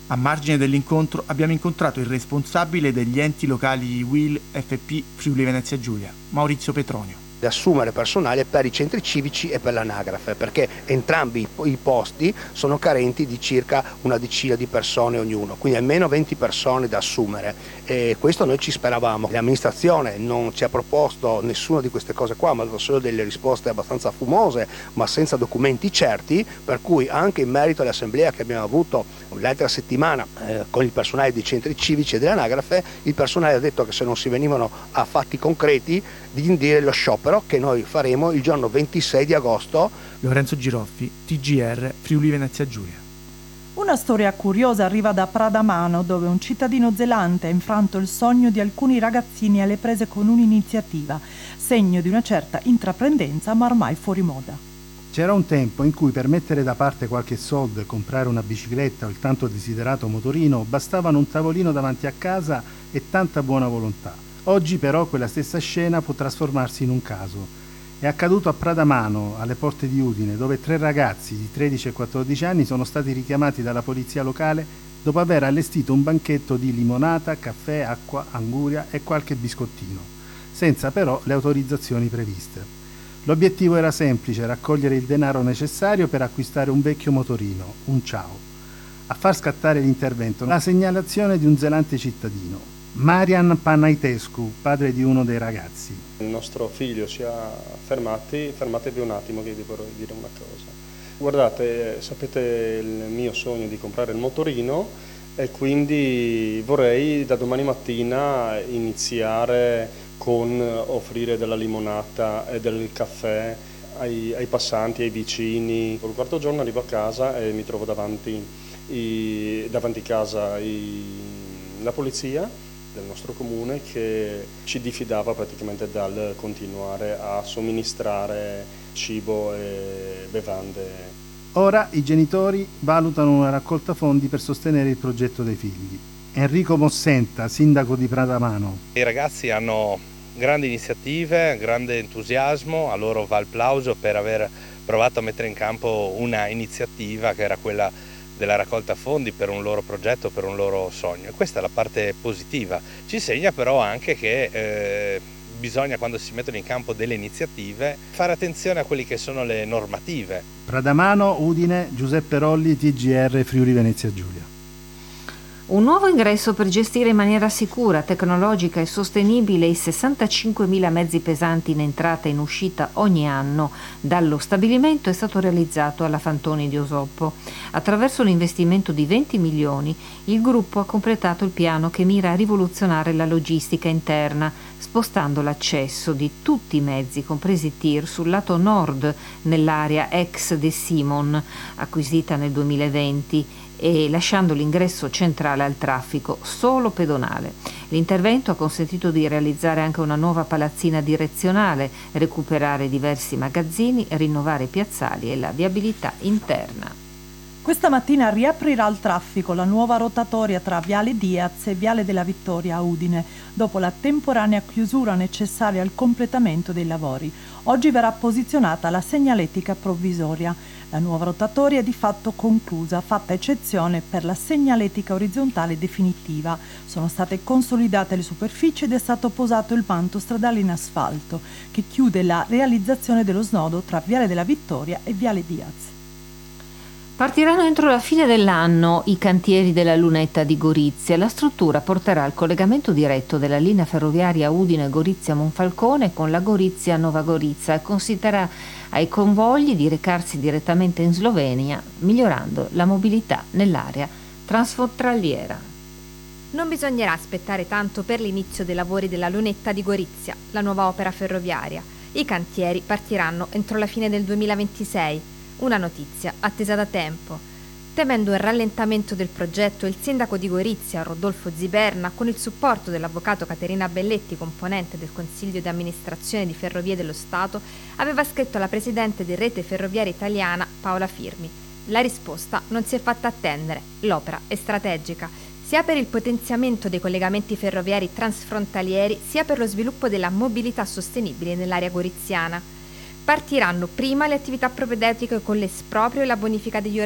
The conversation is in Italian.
A margine dell'incontro abbiamo incontrato il responsabile degli enti locali WIL FP Friuli Venezia Giulia, Maurizio Petronio. Di assumere personale per i centri civici e per l'anagrafe, perché entrambi i posti sono carenti di circa una decina di persone ognuno, quindi almeno 20 persone da assumere, e questo noi ci speravamo. L'amministrazione non ci ha proposto nessuna di queste cose qua, ma ha dato solo delle risposte abbastanza fumose ma senza documenti certi, per cui anche in merito all'assemblea che abbiamo avuto l'altra settimana con il personale dei centri civici e dell'anagrafe, il personale ha detto che se non si venivano a fatti concreti di indire lo sciopero che noi faremo il giorno 26 di agosto. Lorenzo Giroffi, TGR Friuli Venezia Giulia. Una storia curiosa arriva da Pradamano, dove un cittadino zelante ha infranto il sogno di alcuni ragazzini alle prese con un'iniziativa, segno di una certa intraprendenza ma ormai fuori moda. C'era un tempo in cui per mettere da parte qualche soldo e comprare una bicicletta o il tanto desiderato motorino bastavano un tavolino davanti a casa e tanta buona volontà. Oggi però quella stessa scena può trasformarsi in un caso. È accaduto a Pradamano, alle porte di Udine, dove 3 ragazzi di 13 e 14 anni sono stati richiamati dalla polizia locale dopo aver allestito un banchetto di limonata, caffè, acqua, anguria e qualche biscottino, senza però le autorizzazioni previste. L'obiettivo era semplice: raccogliere il denaro necessario per acquistare un vecchio motorino, un Ciao. A far scattare l'intervento, la segnalazione di un zelante cittadino, Marian Panaitescu, padre di uno dei ragazzi. Il nostro figlio ci ha fermatevi un attimo che vi vorrei dire una cosa. Guardate, sapete il mio sogno di comprare il motorino e quindi vorrei da domani mattina iniziare con offrire della limonata e del caffè ai passanti, ai vicini. Il quarto giorno arrivo a casa e mi trovo davanti casa la polizia del nostro comune che ci diffidava praticamente dal continuare a somministrare cibo e bevande. Ora i genitori valutano una raccolta fondi per sostenere il progetto dei figli. Enrico Mossenta, sindaco di Pradamano. I ragazzi hanno grandi iniziative, grande entusiasmo, a loro va il plauso per aver provato a mettere in campo una iniziativa che era quella della raccolta fondi per un loro progetto, per un loro sogno. E questa è la parte positiva. Ci segna però anche che bisogna, quando si mettono in campo delle iniziative, fare attenzione a quelli che sono le normative. Pradamano, Udine, Giuseppe Rolli, TGR Friuli Venezia Giulia. Un nuovo ingresso per gestire in maniera sicura, tecnologica e sostenibile i 65.000 mezzi pesanti in entrata e in uscita ogni anno dallo stabilimento è stato realizzato alla Fantoni di Osoppo. Attraverso l'investimento di 20 milioni, il gruppo ha completato il piano che mira a rivoluzionare la logistica interna, spostando l'accesso di tutti i mezzi, compresi i tir, sul lato nord, nell'area ex De Simon, acquisita nel 2020, e lasciando l'ingresso centrale al traffico solo pedonale. L'intervento ha consentito di realizzare anche una nuova palazzina direzionale, recuperare diversi magazzini, rinnovare i piazzali e la viabilità interna. Questa mattina riaprirà al traffico la nuova rotatoria tra Viale Diaz e Viale della Vittoria a Udine, dopo la temporanea chiusura necessaria al completamento dei lavori. Oggi verrà posizionata la segnaletica provvisoria. La nuova rotatoria è di fatto conclusa, fatta eccezione per la segnaletica orizzontale definitiva. Sono state consolidate le superfici ed è stato posato il manto stradale in asfalto, che chiude la realizzazione dello snodo tra Viale della Vittoria e Viale Diaz. Partiranno entro la fine dell'anno i cantieri della lunetta di Gorizia. La struttura porterà al collegamento diretto della linea ferroviaria Udine-Gorizia-Monfalcone con la Gorizia-Nova Gorizia e consentirà ai convogli di recarsi direttamente in Slovenia, migliorando la mobilità nell'area transfrontaliera. Non bisognerà aspettare tanto per l'inizio dei lavori della lunetta di Gorizia, la nuova opera ferroviaria. I cantieri partiranno entro la fine del 2026. Una notizia attesa da tempo. Temendo il rallentamento del progetto, il sindaco di Gorizia, Rodolfo Ziberna, con il supporto dell'avvocato Caterina Belletti, componente del Consiglio di amministrazione di Ferrovie dello Stato, aveva scritto alla presidente di Rete Ferroviaria Italiana, Paola Firmi. La risposta non si è fatta attendere. L'opera è strategica, sia per il potenziamento dei collegamenti ferroviari transfrontalieri, sia per lo sviluppo della mobilità sostenibile nell'area goriziana. Partiranno prima le attività propedeutiche con l'esproprio e la bonifica degli